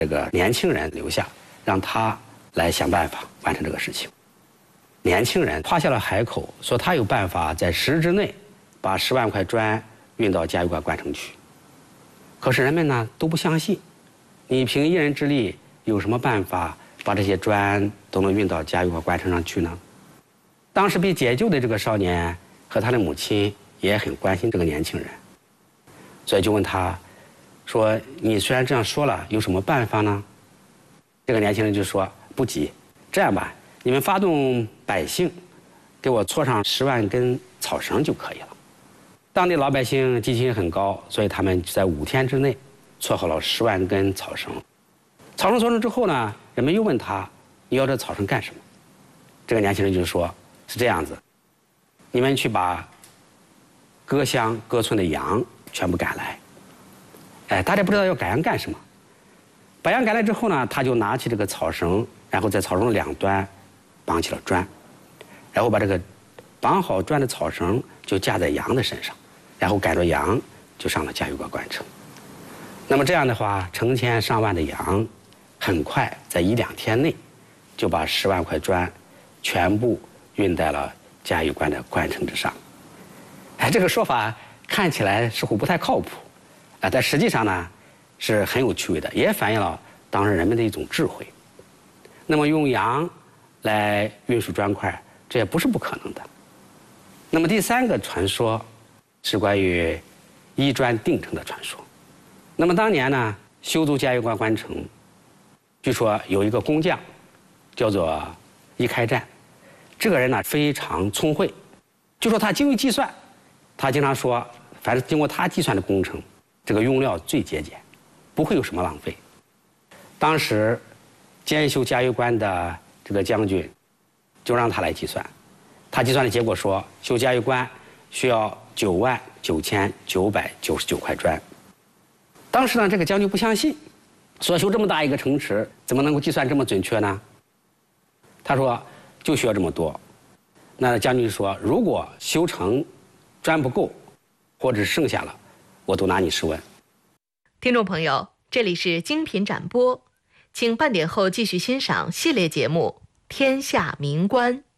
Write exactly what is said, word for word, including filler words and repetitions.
这个年轻人留下，让他来想办法完成这个事情。年轻人夸下了海口，说他有办法在十日之内把十万块砖运到嘉峪关关城去。可是人们呢都不相信，你凭一人之力有什么办法把这些砖都能运到嘉峪关关城上去呢？当时被解救的这个少年和他的母亲也很关心这个年轻人，所以就问他说：“你虽然这样说了，有什么办法呢？”这个年轻人就说：“不急，这样吧，你们发动百姓，给我撮上十万根草绳就可以了。”当地老百姓积极性很高，所以他们在五天之内撮好了十万根草绳。草绳撮成之后呢，人们又问他：“你要这草绳干什么？”这个年轻人就说：“是这样子，你们去把各乡各村的羊全部赶来。”哎，大家不知道要赶羊干什么。把羊赶来之后呢，他就拿起这个草绳，然后在草绳的两端绑起了砖，然后把这个绑好砖的草绳就架在羊的身上，然后赶着羊就上了嘉峪关关城。那么这样的话，成千上万的羊，很快在一两天内就把十万块砖全部运在了嘉峪关的关城之上。哎，这个说法看起来似乎不太靠谱，啊，但实际上呢是很有趣味的，也反映了当时人们的一种智慧。那么用羊来运输砖块，这也不是不可能的。那么第三个传说是关于依砖定城的传说。那么当年呢，修筑嘉峪关关城，据说有一个工匠叫做易开战，这个人呢非常聪慧，就说他精于计算，他经常说，凡是经过他计算的工程，这个用料最节俭，不会有什么浪费。当时监修嘉峪关的这个将军就让他来计算，他计算的结果说，修嘉峪关需要九万九千九百九十九块砖。当时呢，这个将军不相信，说修这么大一个城池，怎么能够计算这么准确呢？他说就需要这么多。那将军说，如果修成砖不够，或者剩下了，我都拿你试问。 听众朋友，这里是精品展播，请半点后继续欣赏系列节目《天下名关》。